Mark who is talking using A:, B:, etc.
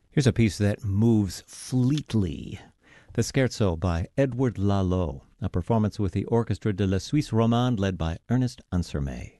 A: Here's a piece that moves fleetly. The Scherzo by Edouard Lalo, a performance with the Orchestre de la Suisse Romande led by Ernest Ansermet.